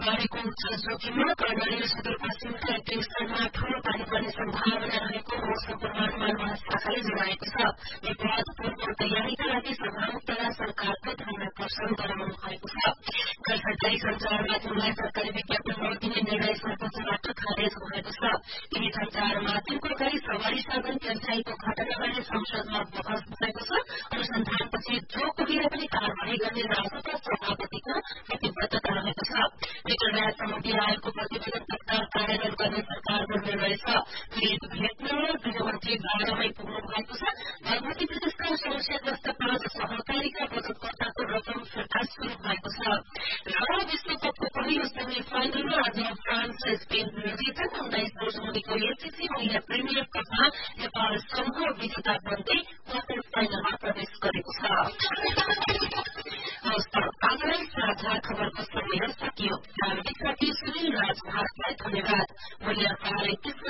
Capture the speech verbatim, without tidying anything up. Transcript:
बारेको उच्च जोखिममा कर्णाली र सुदूरपश्चिमका एक दुई स्थानमा ठूलो पानी पर्ने सम्भावना रहेको मौसम पूर्वानुमान महाशाखाले जनाएको छ। विपद पूर्व तयारीका लागि सभामुखलाई सरकारको ध्यानाकर्षण गराउनु भएको छ। गैर सरकारी संचार माध्यमलाई सरकारी विज्ञापन नदिने निर्णय सर्वोच्चबाट खारेज भएको छ। यी संचार माध्यमको गरी सवारी साधन व्यवसायीको घटनाबारे संसदमा बहस भएको छ। अनुसन्धानपछि जो कोहीले पनि कारवाही गर्ने राजदूत सभापतिको प्रतिबद्धता रहेको छ। मिटरराज समिति आयोगको प्रतिवेदन तत्काल कार्यान्वयन गर्ने सरकारको निर्णय छ। पीड़ित भेट्न गृहमन्त्री बाह्र मई पुग्नु भएको छ। बागमती प्रदेशका समस्याग्रस्त पाँच सहकारीका बचतकर्ताको रकम फिर्ता शुरू भएको छ। र विश्वकपको पहिलो सेमी फाइनलमा आज फ्रान्स र स्पेन विजेता उन्नाइस वर्ष मुनिको एसीसी महिला प्रिमियर कपमा नेपाल समूह विजेता बन्दै क्वार्टर फाइनलमा प्रवेश गरेको छ। आजलाई साझा खबरको समय सकियो। प्राविधिक साथी सुनिल राज भारतलाई धन्यवाद। मूल्य